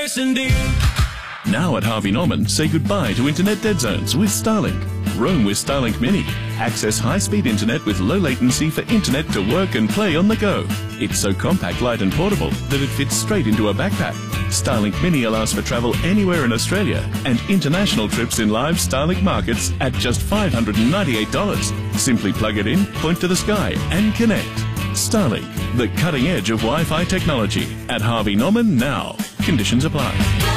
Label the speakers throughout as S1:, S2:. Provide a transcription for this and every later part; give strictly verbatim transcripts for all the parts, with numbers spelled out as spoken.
S1: nice indeed.
S2: Now at Harvey Norman, say goodbye to internet dead zones with Starlink. Roam with Starlink Mini. Access high-speed internet with low latency for internet to work and play on the go. It's so compact, light and portable that it fits straight into a backpack. Starlink Mini allows for travel anywhere in Australia and international trips in live Starlink markets at just five hundred ninety-eight dollars. Simply plug it in, point to the sky and connect. Starlink, the cutting edge of Wi-Fi technology. At Harvey Norman now. Conditions apply.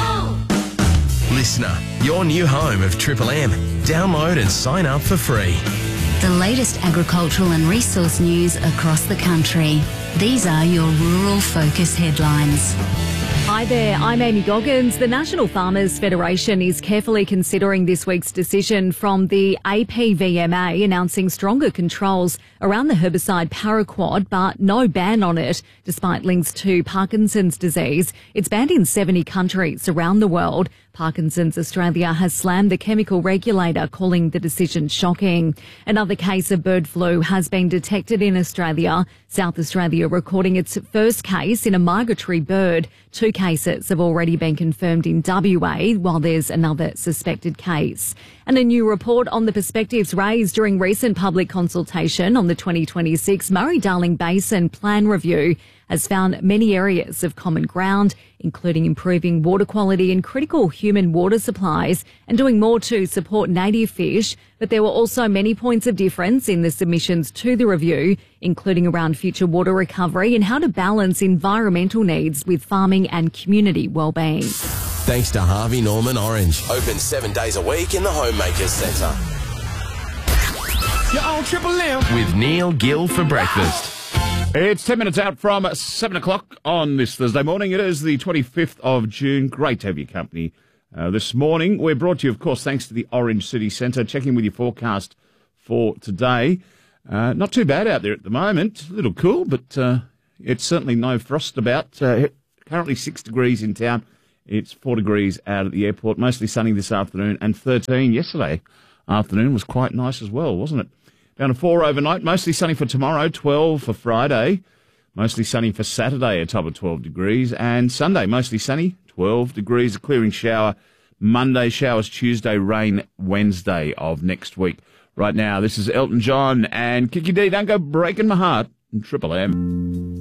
S3: Listener, your new home of Triple M. Download and sign up for free.
S4: The latest agricultural and resource news across the country. These are your Rural Focus headlines.
S5: Hi there, I'm Amy Goggins. The National Farmers Federation is carefully considering this week's decision from the A P V M A announcing stronger controls around the herbicide paraquat, but no ban on it, despite links to Parkinson's disease. It's banned in seventy countries around the world. Parkinson's Australia has slammed the chemical regulator, calling the decision shocking. Another case of bird flu has been detected in Australia. South Australia recording its first case in a migratory bird. Two cases have already been confirmed in W A, while there's another suspected case. And a new report on the perspectives raised during recent public consultation on the twenty twenty-six Murray-Darling Basin Plan Review has found many areas of common ground, including improving water quality and critical human water supplies and doing more to support native fish. But there were also many points of difference in the submissions to the review, including around future water recovery and how to balance environmental needs with farming and community wellbeing.
S3: Thanks to Harvey Norman Orange. Open seven days a week in the Homemakers Centre.
S1: You're on Triple M.
S3: With Neil Gill for breakfast.
S6: It's ten minutes out from seven o'clock on this Thursday morning. It is the twenty-fifth of June. Great to have your company uh, this morning. We're brought to you, of course, thanks to the Orange City Centre. Checking with your forecast for today. Uh, not too bad out there at the moment. A little cool, but uh, it's certainly no frost about. Uh, currently six degrees in town. It's four degrees out at the airport. Mostly sunny this afternoon, and thirteen yesterday afternoon was quite nice as well, wasn't it? Down to four overnight, mostly sunny for tomorrow, twelve for Friday, mostly sunny for Saturday, a top of twelve degrees, and Sunday, mostly sunny, twelve degrees, a clearing shower Monday, showers Tuesday, rain Wednesday of next week. Right now, this is Elton John and Kiki D, Don't Go Breaking My Heart, and Triple M.